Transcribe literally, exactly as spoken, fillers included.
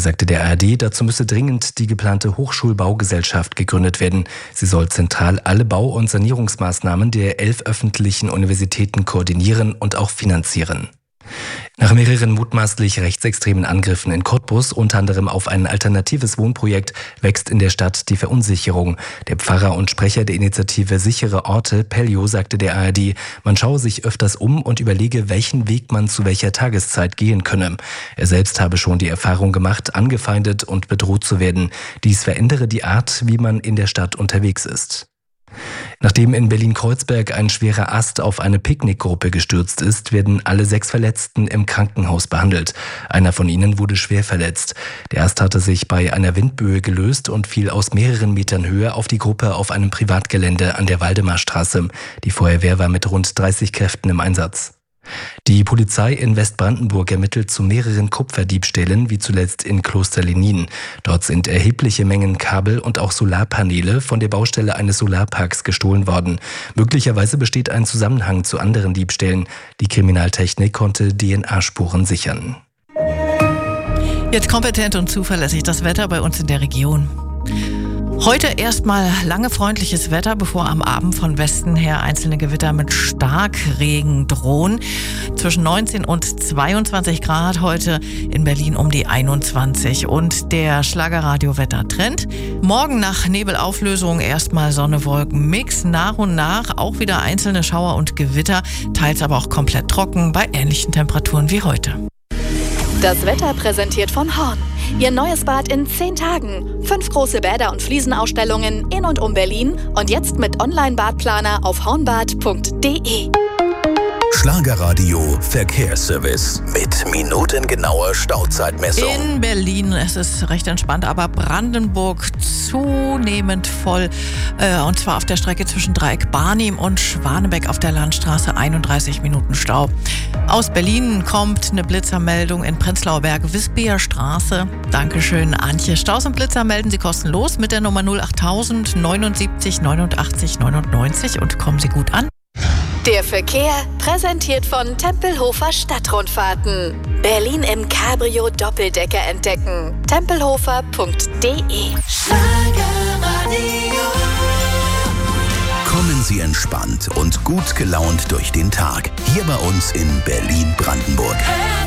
sagte der A R D, dazu müsse dringend die geplante Hochschulbaugesellschaft gegründet werden. Sie soll zentral alle Bau- und Sanierungsmaßnahmen der elf öffentlichen Universitäten koordinieren und auch finanzieren. Nach mehreren mutmaßlich rechtsextremen Angriffen in Cottbus, unter anderem auf ein alternatives Wohnprojekt, wächst in der Stadt die Verunsicherung. Der Pfarrer und Sprecher der Initiative Sichere Orte, Peljo, sagte der A R D, man schaue sich öfters um und überlege, welchen Weg man zu welcher Tageszeit gehen könne. Er selbst habe schon die Erfahrung gemacht, angefeindet und bedroht zu werden. Dies verändere die Art, wie man in der Stadt unterwegs ist. Nachdem in Berlin-Kreuzberg ein schwerer Ast auf eine Picknickgruppe gestürzt ist, werden alle sechs Verletzten im Krankenhaus behandelt. Einer von ihnen wurde schwer verletzt. Der Ast hatte sich bei einer Windböe gelöst und fiel aus mehreren Metern Höhe auf die Gruppe auf einem Privatgelände an der Waldemarstraße. Die Feuerwehr war mit rund dreißig Kräften im Einsatz. Die Polizei in Westbrandenburg ermittelt zu mehreren Kupferdiebstählen, wie zuletzt in Kloster-Lenin. Dort sind erhebliche Mengen Kabel und auch Solarpaneele von der Baustelle eines Solarparks gestohlen worden. Möglicherweise besteht ein Zusammenhang zu anderen Diebstählen. Die Kriminaltechnik konnte D N A-Spuren sichern. Jetzt kompetent und zuverlässig das Wetter bei uns in der Region. Heute erstmal lange freundliches Wetter, bevor am Abend von Westen her einzelne Gewitter mit Starkregen drohen. Zwischen neunzehn und zweiundzwanzig Grad, heute in Berlin um die einundzwanzig. Und der Schlagerradio-Wettertrend. Morgen nach Nebelauflösung erstmal Sonne-Wolken-Mix. Nach und nach auch wieder einzelne Schauer und Gewitter, teils aber auch komplett trocken bei ähnlichen Temperaturen wie heute. Das Wetter präsentiert von Horn. Ihr neues Bad in zehn Tagen. Fünf große Bäder und Fliesenausstellungen in und um Berlin. Und jetzt mit Online-Badplaner auf hornbad punkt de. Schlagerradio Verkehrsservice mit minutengenauer Stauzeitmessung. In Berlin ist es recht entspannt, aber Brandenburg zunehmend voll. Äh, und zwar auf der Strecke zwischen Dreieck Barnim und Schwanebeck auf der Landstraße einunddreißig Minuten Stau. Aus Berlin kommt eine Blitzermeldung in Prenzlauer Berg, Wisbier Straße. Dankeschön, Antje. Staus und Blitzer melden Sie kostenlos mit der Nummer null achttausend neunundsiebzig neunundachtzig neunundneunzig und kommen Sie gut an. Der Verkehr präsentiert von Tempelhofer Stadtrundfahrten. Berlin im Cabrio Doppeldecker entdecken. tempelhofer punkt de. Kommen Sie entspannt und gut gelaunt durch den Tag. Hier bei uns in Berlin-Brandenburg.